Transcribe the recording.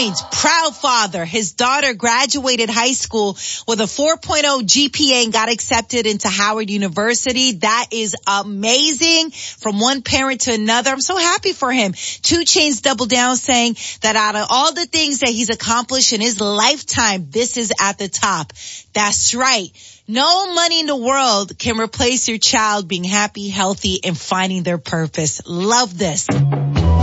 Chainz, proud father. His daughter graduated high school with a 4.0 GPA and got accepted into Howard University. That is amazing. From one parent to another. I'm so happy for him. 2 Chainz doubled down, saying that out of all the things that he's accomplished in his lifetime, this is at the top. That's right. No money in the world can replace your child being happy, healthy, and finding their purpose. Love this.